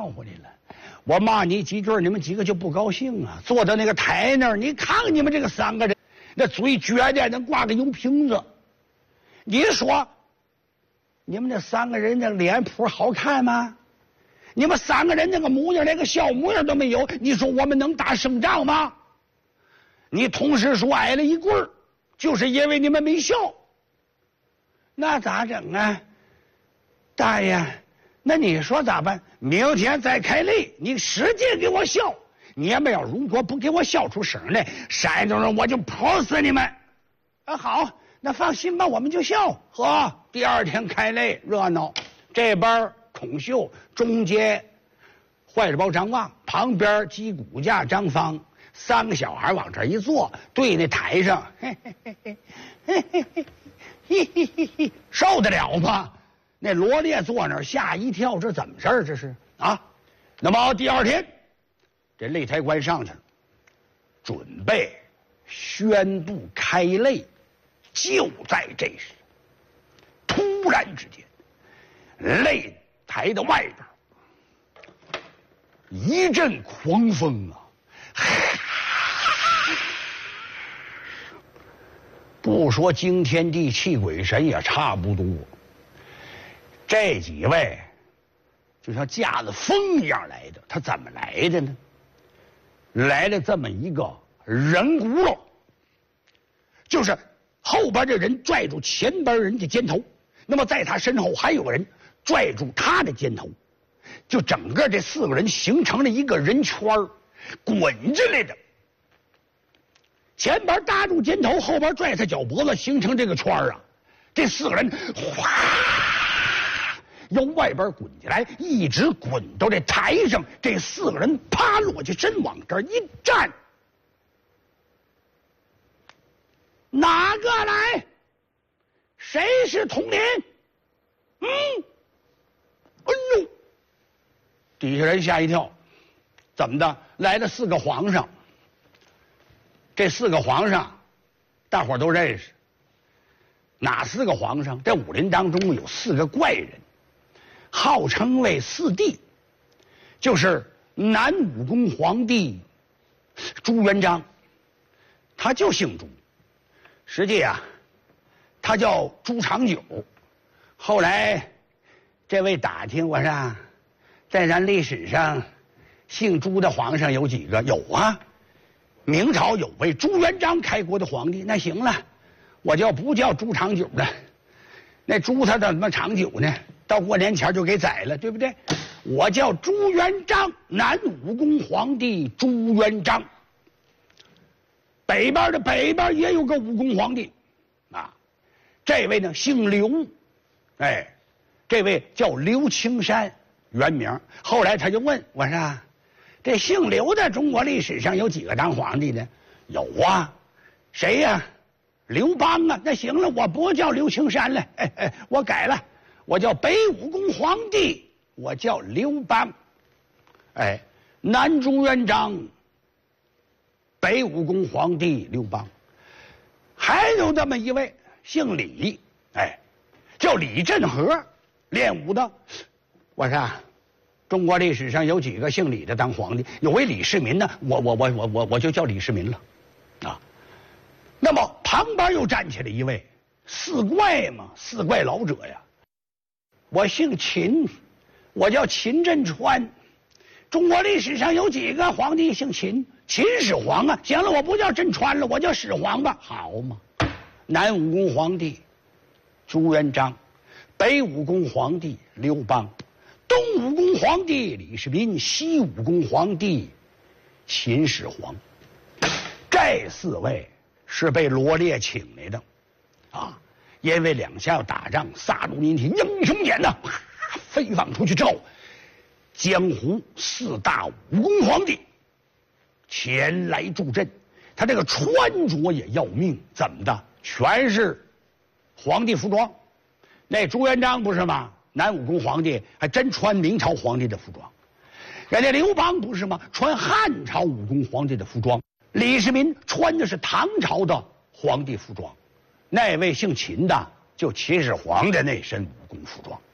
闹回来了。我骂你几句，你们几个就不高兴啊！坐到那个台那儿，你看看你们这个3个人，那嘴撅的，那挂个油瓶子。你说，你们这3个人的脸谱好看吗？你们3个人那个模样，连个笑模样都没有。你说我们能打胜仗吗？你同时说挨了一棍儿，就是因为你们没笑。那咋整啊？大爷，那你说咋办？明天再开擂，你使劲给我笑。你们要如果不给我笑出声来，山东人我就剖死你们。啊，好，那放心吧，我们就笑。呵，第2天开擂热闹，这边孔秀，中间坏着包张望，旁边击鼓架张芳，3个小孩往这一坐，对那台上，嘿嘿嘿嘿嘿嘿嘿嘿嘿嘿，受得了吗？那罗列坐那儿吓一跳，这怎么事儿？这是啊。那么第2天，这擂台官上去了，准备宣布开擂。就在这时，突然之间，擂台的外边一阵狂风啊！不说惊天地泣鬼神也差不多。这几位就像架子风一样来的，他怎么来的呢？来了这么一个人轱辘，就是后边这人拽住前边人的肩头，那么在他身后还有个人拽住他的肩头，就整个这4个人形成了一个人圈滚着来的。前边搭住肩头，后边拽他脚脖子，形成这个圈啊。这4个人哗由外边滚起来，一直滚到这台上。这4个人啪落起身，往这儿一站。哪个来？谁是统领？哎呦！底下人吓一跳，怎么的？来了4个皇上。这4个皇上，大伙儿都认识。哪4个皇上？这武林当中有4个怪人，号称为4帝，就是南武恭皇帝朱元璋，他就姓朱。实际啊，他叫朱长久。后来，这位打听我说，在咱历史上，姓朱的皇上有几个？有啊，明朝有位朱元璋开国的皇帝。那行了，我就不叫朱长久了。那朱他怎么长久呢？到过年前就给宰了，对不对？我叫朱元璋，南武恭皇帝朱元璋。北边也有个武功皇帝，啊，这位呢姓刘，哎，这位叫刘青山，原名。后来他就问我说：“这姓刘的中国历史上有几个当皇帝的？”有啊，谁呀？刘邦啊。那行了，我不叫刘青山了，我改了，我叫北武恭皇帝，我叫刘邦。哎，南朱元璋。北武恭皇帝刘邦，还有这么一位姓李，哎，叫李振和，练武的。我说，中国历史上有几个姓李的当皇帝？有位李世民呢，我就叫李世民了，啊。那么旁边又站起来一位4怪嘛，4怪老者呀。我姓秦，我叫秦振川。中国历史上有几个皇帝姓秦？秦始皇啊。行了，我不叫振川了，我叫始皇吧。好嘛，南武恭皇帝朱元璋，北武恭皇帝刘邦，东武恭皇帝李世民，西武恭皇帝秦始皇。这4位是被罗列请来的，啊，因为2下要打仗，杀戮民体，英雄眼呐，飞放出去之后，江湖4大武功皇帝前来助阵。他这个穿着也要命，怎么的？全是皇帝服装。那朱元璋不是吗？南武恭皇帝还真穿明朝皇帝的服装。人家刘邦不是吗？穿汉朝武功皇帝的服装。李世民穿的是唐朝的皇帝服装。那位姓秦的，就秦始皇的那身武功服装。